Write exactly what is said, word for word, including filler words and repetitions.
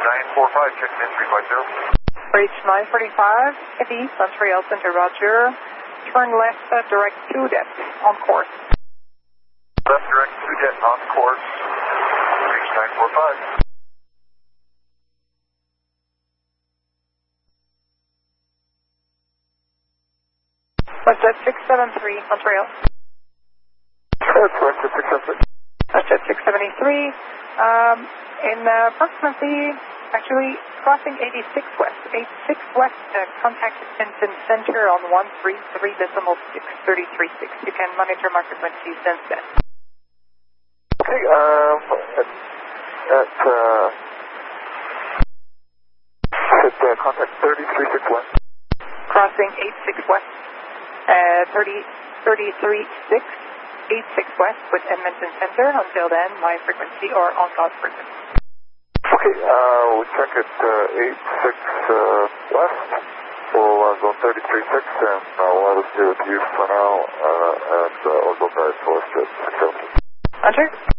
nine four five, checking in three five zero. Bridge nine forty-five, head east, Montreal Center, roger. Turn left, uh, direct two depth, on course. Left direct two depth, on course. Bridge nine four five. WestJet six seven three, Montreal. That's WestJet six seven three. WestJet six seventy-three, um, in uh, approximately, actually, crossing eighty-six west. eighty-six west, uh, contact Edmonton Center on one three three decimal six thirty three six. You can monitor my frequency since then. Okay, um, at, at uh, at uh, contact thirty-three six west. Crossing eighty-six west, uh, thirty, thirty-three six, eighty-six west with Edmonton Center. Until then, my frequency or on-call frequency. Okay, uh, we'll check at uh, eighty-six uh, west. We'll uh, go thirty-three six and uh, we'll have us stay with you for now, uh, and uh, I'll go back to WestJet six seven three. Hunter?